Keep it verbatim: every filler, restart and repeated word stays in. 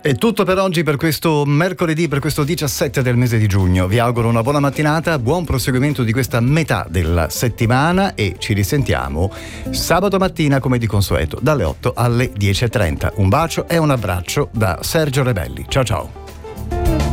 È tutto per oggi, per questo mercoledì, per questo diciassette del mese di giugno. Vi auguro una buona mattinata, buon proseguimento di questa metà della settimana e ci risentiamo sabato mattina come di consueto dalle otto alle dieci e trenta. Un bacio e un abbraccio da Sergio Rebelli. Ciao ciao.